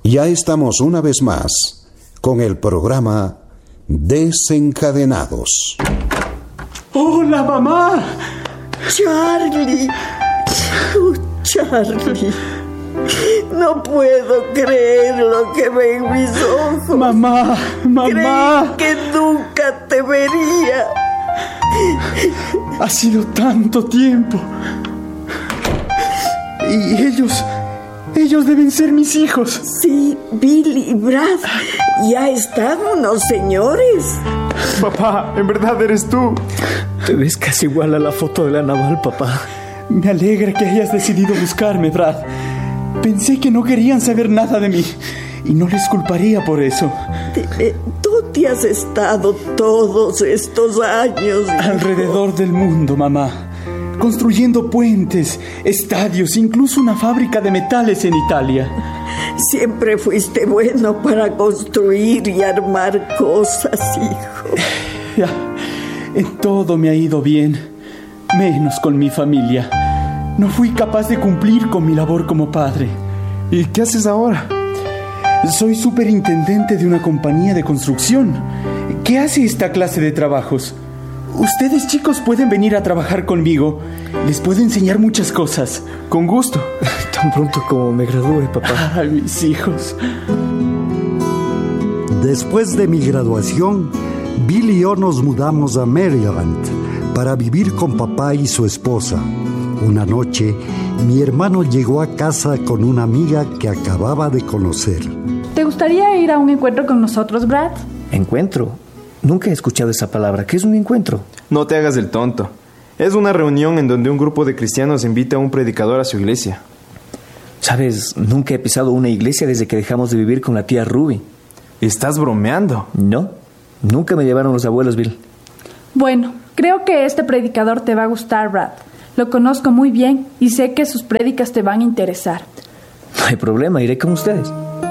Ya estamos una vez más con el programa Desencadenados. ¡Hola, mamá! Charlie. Charlie. No puedo creer lo que ve en mis ojos. Mamá. Creí que nunca te vería. Ha sido tanto tiempo. Y ellos deben ser mis hijos. Sí, Bill y Brad. Ya están unos señores. Papá, en verdad eres tú. Te ves casi igual a la foto de la naval, papá. Me alegra que hayas decidido buscarme, Brad. Pensé que no querían saber nada de mí y no les culparía por eso. ¿Dónde has estado todos estos años? Alrededor del mundo, mamá. Construyendo puentes, estadios, incluso una fábrica de metales en Italia. Siempre fuiste bueno para construir y armar cosas, hijo. Ya, en todo me ha ido bien, menos con mi familia. No fui capaz de cumplir con mi labor como padre. ¿Y qué haces ahora? Soy superintendente de una compañía de construcción. ¿Qué hace esta clase de trabajos? Ustedes, chicos, pueden venir a trabajar conmigo. Les puedo enseñar muchas cosas. Con gusto. Tan pronto como me gradúe, papá. Ay, mis hijos. Después de mi graduación, Bill y yo nos mudamos a Maryland para vivir con papá y su esposa. Una noche, mi hermano llegó a casa con una amiga que acababa de conocer. ¿Te gustaría ir a un encuentro con nosotros, Brad? ¿Encuentro? Nunca he escuchado esa palabra. ¿Qué es un encuentro? No te hagas el tonto. Es una reunión en donde un grupo de cristianos invita a un predicador a su iglesia. ¿Sabes? Nunca he pisado una iglesia desde que dejamos de vivir con la tía Ruby. ¿Estás bromeando? No, nunca me llevaron los abuelos, Bill. Bueno, creo que este predicador te va a gustar, Brad. Lo conozco muy bien y sé que sus prédicas te van a interesar. No hay problema, iré con ustedes.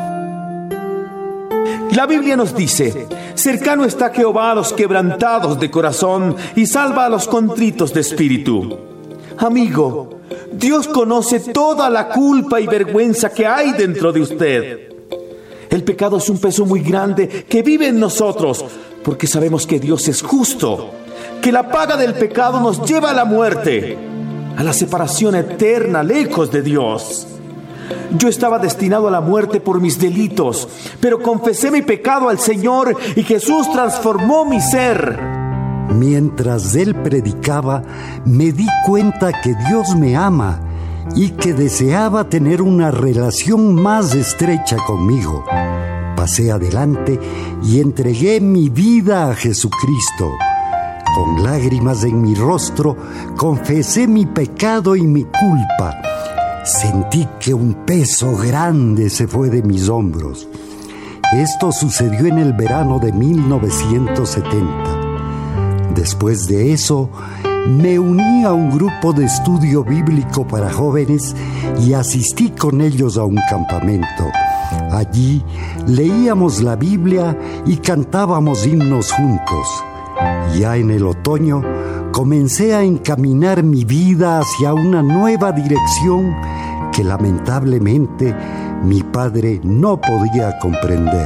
La Biblia nos dice: cercano está Jehová a los quebrantados de corazón y salva a los contritos de espíritu. Amigo, Dios conoce toda la culpa y vergüenza que hay dentro de usted. El pecado es un peso muy grande que vive en nosotros, porque sabemos que Dios es justo, que la paga del pecado nos lleva a la muerte, a la separación eterna lejos de Dios. Yo estaba destinado a la muerte por mis delitos, pero confesé mi pecado al Señor y Jesús transformó mi ser. Mientras él predicaba, me di cuenta que Dios me ama y que deseaba tener una relación más estrecha conmigo. Pasé adelante y entregué mi vida a Jesucristo. Con lágrimas en mi rostro, confesé mi pecado y mi culpa. Sentí que un peso grande se fue de mis hombros. Esto sucedió en el verano de 1970. Después de eso, me uní a un grupo de estudio bíblico para jóvenes y asistí con ellos a un campamento. Allí leíamos la Biblia y cantábamos himnos juntos. Ya en el otoño, comencé a encaminar mi vida hacia una nueva dirección que lamentablemente mi padre no podía comprender.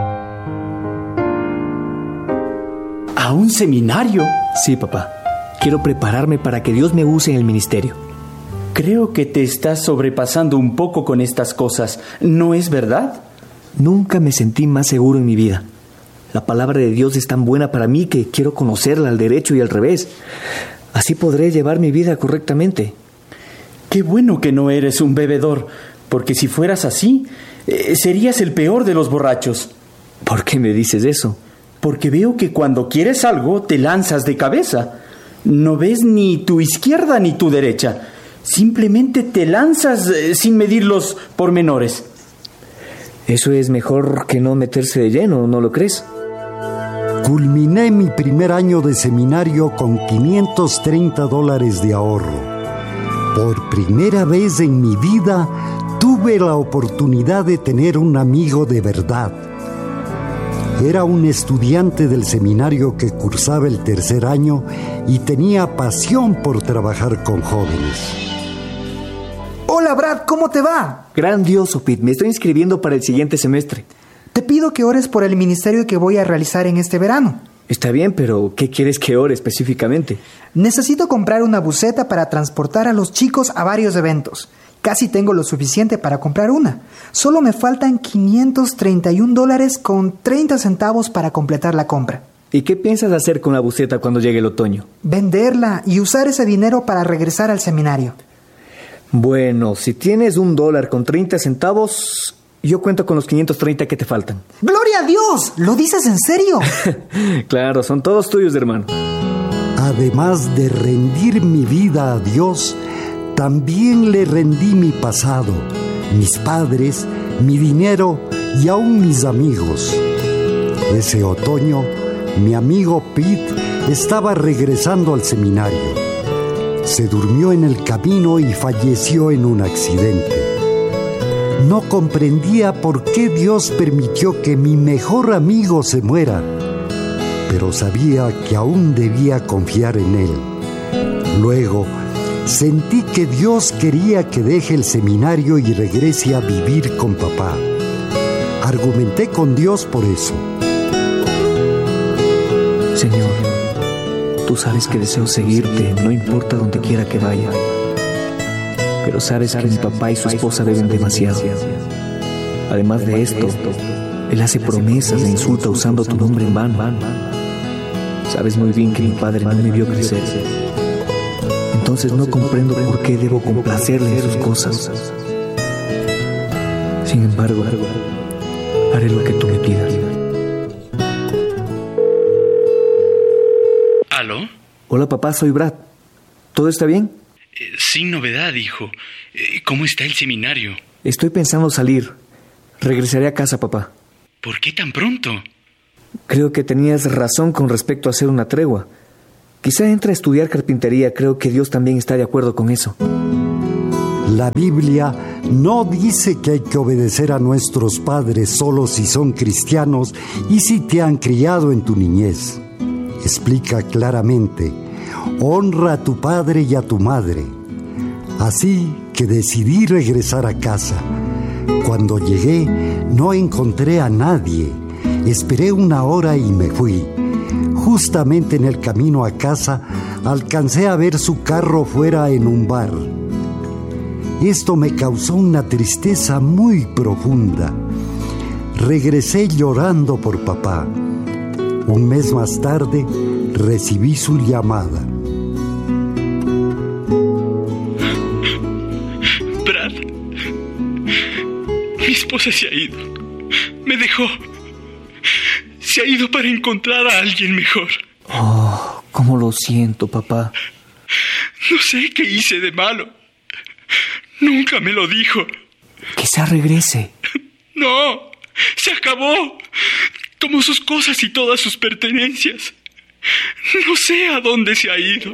¿A un seminario? Sí, papá. Quiero prepararme para que Dios me use en el ministerio. Creo que te estás sobrepasando un poco con estas cosas, ¿no es verdad? Nunca me sentí más seguro en mi vida. La palabra de Dios es tan buena para mí que quiero conocerla al derecho y al revés. Así podré llevar mi vida correctamente. Qué bueno que no eres un bebedor, porque si fueras así, serías el peor de los borrachos. ¿Por qué me dices eso? Porque veo que cuando quieres algo te lanzas de cabeza. No ves ni tu izquierda ni tu derecha. Simplemente te lanzas sin medir los pormenores. Eso es mejor que no meterse de lleno, ¿no lo crees? Culminé mi primer año de seminario con $530 de ahorro. Por primera vez en mi vida tuve la oportunidad de tener un amigo de verdad. Era un estudiante del seminario que cursaba el tercer año y tenía pasión por trabajar con jóvenes. Hola, Brad, ¿cómo te va? Grandioso, Pete. Me estoy inscribiendo para el siguiente semestre. Te pido que ores por el ministerio que voy a realizar en este verano. Está bien, pero ¿qué quieres que ore específicamente? Necesito comprar una buseta para transportar a los chicos a varios eventos. Casi tengo lo suficiente para comprar una. Solo me faltan $531 con 30 centavos para completar la compra. ¿Y qué piensas hacer con la buseta cuando llegue el otoño? Venderla y usar ese dinero para regresar al seminario. Bueno, si tienes $1 con 30 centavos, yo cuento con los 530 que te faltan. ¡Gloria a Dios! ¿Lo dices en serio? Claro, son todos tuyos, hermano. Además de rendir mi vida a Dios, también le rendí mi pasado, mis padres, mi dinero y aún mis amigos. Ese otoño, mi amigo Pete estaba regresando al seminario. Se durmió en el camino y falleció en un accidente. No comprendía por qué Dios permitió que mi mejor amigo se muera, pero sabía que aún debía confiar en él. Luego, sentí que Dios quería que deje el seminario y regrese a vivir con papá. Argumenté con Dios por eso. Señor, tú sabes que deseo seguirte, no importa donde quiera que vaya. Pero sabes que mi papá y su esposa deben demasiado. Además de esto, él hace promesas e insulta usando tu nombre en vano. Sabes muy bien que mi padre no me vio crecer. Entonces no comprendo por qué debo complacerle en sus cosas. Sin embargo, haré lo que tú me pidas. ¿Aló? Hola, papá, soy Brad. ¿Todo está bien? Sin novedad, hijo. ¿Cómo está el seminario? Estoy pensando salir. Regresaré a casa, papá. ¿Por qué tan pronto? Creo que tenías razón con respecto a hacer una tregua. Quizá entre a estudiar carpintería. Creo que Dios también está de acuerdo con eso. La Biblia no dice que hay que obedecer a nuestros padres solo si son cristianos y si te han criado en tu niñez. Explica claramente: honra a tu padre y a tu madre. Así que decidí regresar a casa. Cuando llegué, no encontré a nadie. Esperé 1 hora y me fui. Justamente en el camino a casa, alcancé a ver su carro fuera en un bar. Esto me causó una tristeza muy profunda. Regresé llorando por papá. 1 mes más tarde, recibí su llamada. Brad, mi esposa se ha ido. Me dejó. Se ha ido para encontrar a alguien mejor. Oh, cómo lo siento, papá. No sé qué hice de malo. Nunca me lo dijo. Quizá regrese. No, se acabó. Tomó sus cosas y todas sus pertenencias. No sé a dónde se ha ido.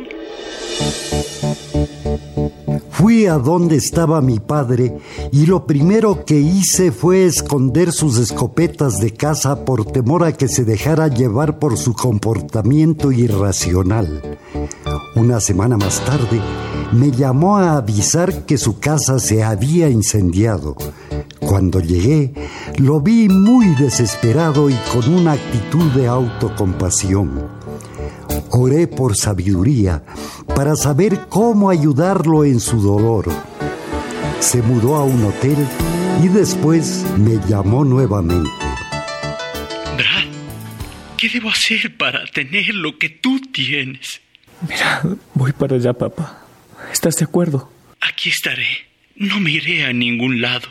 Fui a donde estaba mi padre y lo primero que hice fue esconder sus escopetas de casa por temor a que se dejara llevar por su comportamiento irracional. 1 semana más tarde, me llamó a avisar que su casa se había incendiado. Cuando llegué, lo vi muy desesperado y con una actitud de autocompasión. Oré por sabiduría para saber cómo ayudarlo en su dolor. Se mudó a un hotel y después me llamó nuevamente. Brad, ¿qué debo hacer para tener lo que tú tienes? Mira, voy para allá, papá. ¿Estás de acuerdo? Aquí estaré. No me iré a ningún lado.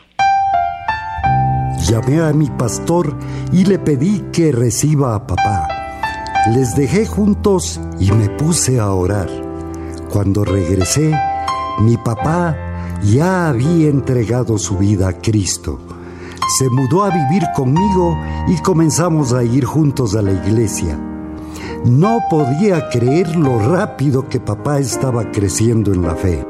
Llamé a mi pastor y le pedí que reciba a papá. Les dejé juntos y me puse a orar. Cuando regresé, mi papá ya había entregado su vida a Cristo. Se mudó a vivir conmigo y comenzamos a ir juntos a la iglesia. No podía creer lo rápido que papá estaba creciendo en la fe.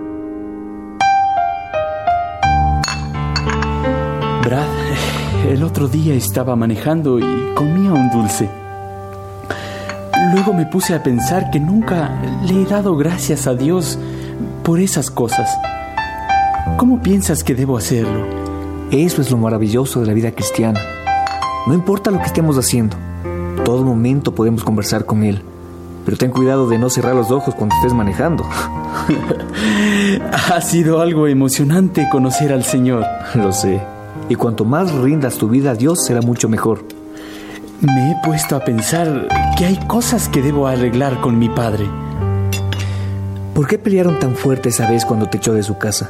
Brad, el otro día estaba manejando y comía un dulce. Luego me puse a pensar que nunca le he dado gracias a Dios por esas cosas. ¿Cómo piensas que debo hacerlo? Eso es lo maravilloso de la vida cristiana. No importa lo que estemos haciendo, todo momento podemos conversar con Él. Pero ten cuidado de no cerrar los ojos cuando estés manejando. Ha sido algo emocionante conocer al Señor. Lo sé. Y cuanto más rindas tu vida a Dios, será mucho mejor. Me he puesto a pensar que hay cosas que debo arreglar con mi padre. ¿Por qué pelearon tan fuerte esa vez cuando te echó de su casa?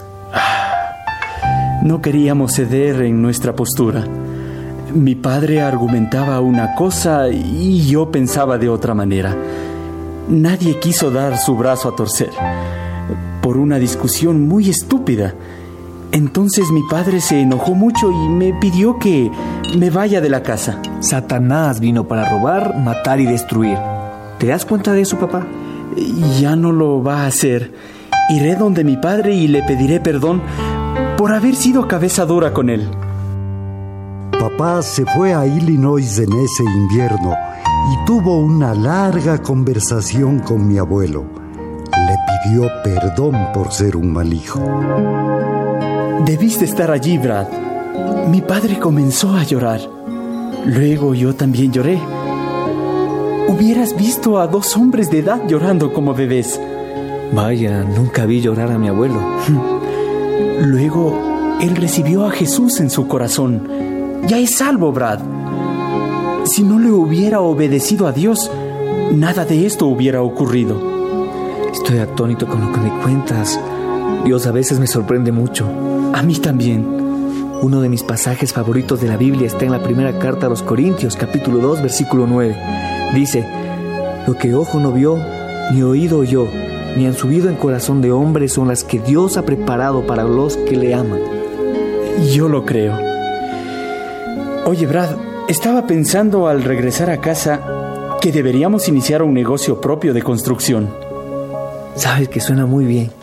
No queríamos ceder en nuestra postura. Mi padre argumentaba una cosa y yo pensaba de otra manera. Nadie quiso dar su brazo a torcer, por una discusión muy estúpida. Entonces mi padre se enojó mucho y me pidió que me vaya de la casa. Satanás vino para robar, matar y destruir. ¿Te das cuenta de eso, papá? Ya no lo va a hacer. Iré donde mi padre y le pediré perdón por haber sido cabeza dura con él. Papá se fue a Illinois en ese invierno y tuvo una larga conversación con mi abuelo. Le pidió perdón por ser un mal hijo. Debiste estar allí, Brad. Mi padre comenzó a llorar. Luego yo también lloré. Hubieras visto a 2 hombres de edad llorando como bebés. Vaya, nunca vi llorar a mi abuelo. Luego, él recibió a Jesús en su corazón. Ya es salvo, Brad. Si no le hubiera obedecido a Dios, nada de esto hubiera ocurrido. Estoy atónito con lo que me cuentas. Dios a veces me sorprende mucho. A mí también. Uno de mis pasajes favoritos de la Biblia está en la primera carta a los Corintios, capítulo 2, versículo 9. Dice: lo que ojo no vio, ni oído oyó, ni han subido en corazón de hombre son las que Dios ha preparado para los que le aman. Yo lo creo. Oye, Brad, estaba pensando al regresar a casa que deberíamos iniciar un negocio propio de construcción. Sabes que suena muy bien.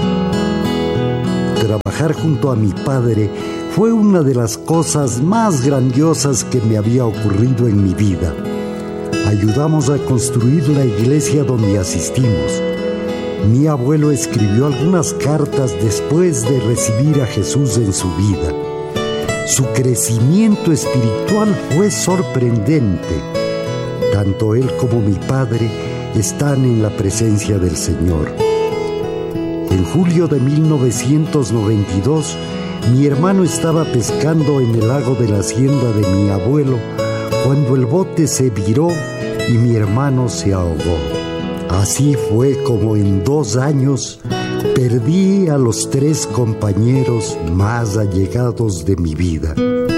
Trabajar junto a mi padre fue una de las cosas más grandiosas que me había ocurrido en mi vida. Ayudamos a construir la iglesia donde asistimos. Mi abuelo escribió algunas cartas después de recibir a Jesús en su vida. Su crecimiento espiritual fue sorprendente. Tanto él como mi padre están en la presencia del Señor. En julio de 1992, mi hermano estaba pescando en el lago de la hacienda de mi abuelo cuando el bote se viró y mi hermano se ahogó. Así fue como en 2 años perdí a los 3 compañeros más allegados de mi vida.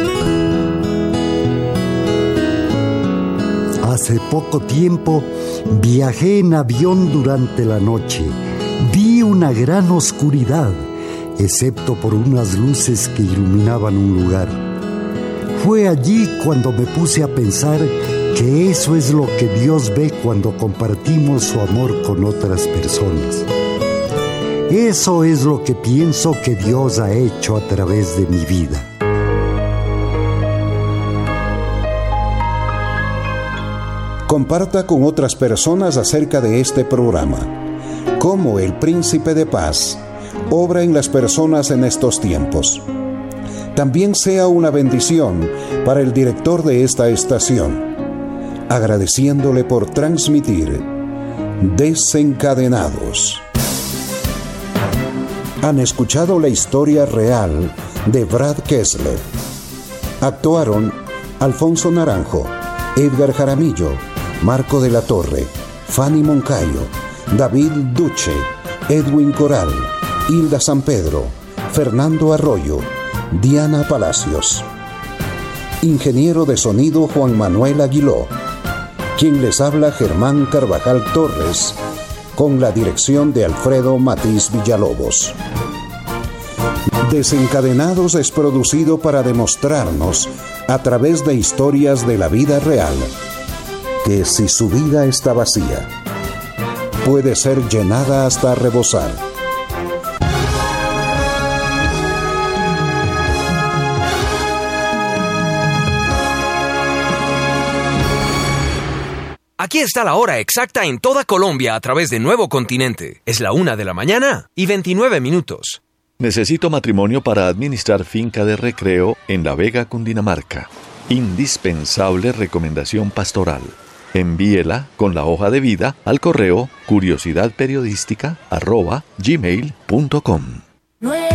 Hace poco tiempo viajé en avión durante la noche. Vi una gran oscuridad, excepto por unas luces que iluminaban un lugar. Fue allí cuando me puse a pensar que eso es lo que Dios ve cuando compartimos su amor con otras personas. Eso es lo que pienso que Dios ha hecho a través de mi vida. Comparta con otras personas acerca de este programa. Cómo el Príncipe de Paz obra en las personas en estos tiempos. También sea una bendición para el director de esta estación, agradeciéndole por transmitir Desencadenados. Han escuchado la historia real de Brad Kessler. Actuaron Alfonso Naranjo, Edgar Jaramillo, Marco de la Torre, Fanny Moncayo, David Duche, Edwin Coral, Hilda San Pedro, Fernando Arroyo, Diana Palacios. Ingeniero de sonido Juan Manuel Aguiló. Quien les habla, Germán Carvajal Torres, con la dirección de Alfredo Matiz Villalobos. Desencadenados es producido para demostrarnos, a través de historias de la vida real, que si su vida está vacía, puede ser llenada hasta rebosar. Aquí está la hora exacta en toda Colombia a través de Nuevo Continente. Es la 1:29 a.m. Necesito matrimonio para administrar finca de recreo en La Vega, Cundinamarca. Indispensable recomendación pastoral. Envíela con la hoja de vida al correo curiosidadperiodística@gmail.com.